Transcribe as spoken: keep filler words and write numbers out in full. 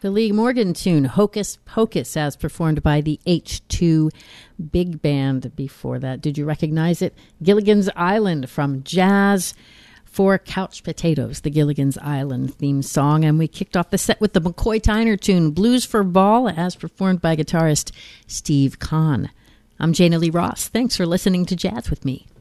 The Lee Morgan tune, Hocus Pocus, as performed by the H two Big Band. Before that, did you recognize it? Gilligan's Island from Jazz for Couch Potatoes, the Gilligan's Island theme song. And we kicked off the set with the McCoy Tyner tune, Blues for Ball, as performed by guitarist Steve Kahn. I'm Jana Lee Ross. Thanks for listening to Jazz with me.